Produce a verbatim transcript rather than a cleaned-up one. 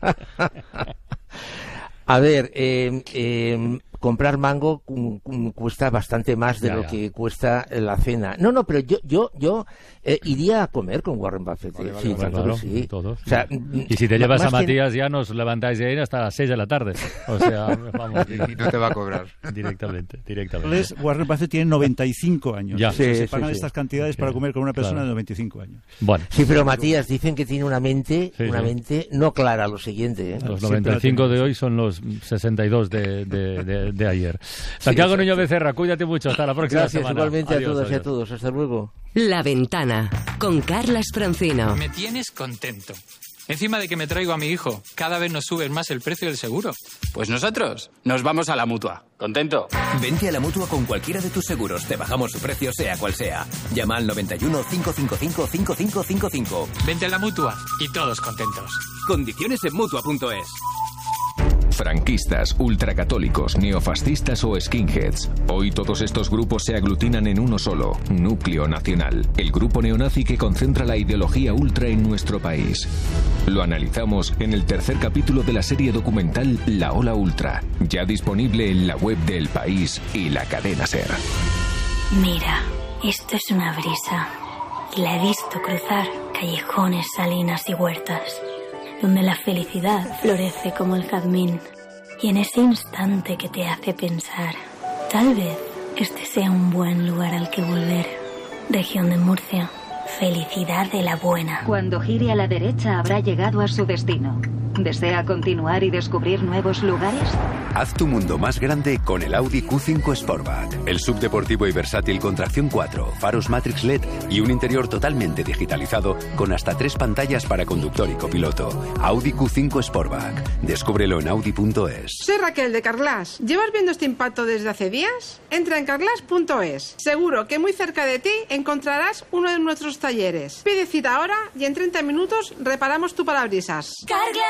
A ver, eh, eh, comprar mango cuesta bastante más de ya, lo ya. que cuesta la cena. No, no, pero yo yo yo eh, iría a comer con Warren Buffett. Vale, vale, sí, vale, claro, claro, sí. Todos. O sea, y si te llevas a Matías que... ya nos levantáis de ahí hasta las seis de la tarde. O sea, vamos. Y no te va a cobrar. Directamente, directamente. Warren Buffett tiene noventa y cinco años. Ya. O sea, Sí, se sí, pagan sí. estas cantidades Sí. para comer con una persona Claro. de noventa y cinco años. Bueno. Sí, pero Matías, dicen que tiene una mente, Sí, una sí. mente no clara, lo siguiente. ¿eh? Los Siempre noventa y cinco la de tenemos. hoy son los sesenta y dos de, de, de, de ayer. Santiago Niño Becerra, cuídate mucho. Hasta la próxima Gracias semana. igualmente Adiós, a todas y a adiós. todos. Hasta luego. La Ventana, con Carlas Francino. Me tienes contento. Encima de que me traigo a mi hijo, cada vez nos subes más el precio del seguro. Pues nosotros nos vamos a la Mutua. ¿Contento? Vente a la Mutua con cualquiera de tus seguros. Te bajamos su precio sea cual sea. Llama al noventa y uno, cinco cinco cinco, cinco cinco cinco cinco. Vente a la Mutua y todos contentos. Condiciones en Mutua punto es. Franquistas, ultracatólicos, neofascistas o skinheads. Hoy todos estos grupos se aglutinan en uno solo, Núcleo Nacional, el grupo neonazi que concentra la ideología ultra en nuestro país. Lo analizamos en el tercer capítulo de la serie documental La Ola Ultra, ya disponible en la web de El País y la cadena SER. Mira, esto es una brisa. Y la he visto cruzar callejones, salinas y huertas, donde la felicidad florece como el jazmín. Y en ese instante que te hace pensar, tal vez este sea un buen lugar al que volver. Región de Murcia, felicidad de la buena. Cuando gire a la derecha habrá llegado a su destino. ¿Desea continuar y descubrir nuevos lugares? Haz tu mundo más grande con el Audi Q cinco Sportback. El subdeportivo y versátil con tracción cuatro, faros Matrix L E D y un interior totalmente digitalizado con hasta tres pantallas para conductor y copiloto. Audi Q cinco Sportback. Descúbrelo en audi punto es. Soy Raquel de Carglass. ¿Llevas viendo este impacto desde hace días? Entra en carglass punto es. Seguro que muy cerca de ti encontrarás uno de nuestros talleres. Pide cita ahora y en treinta minutos reparamos tu parabrisas. Carglass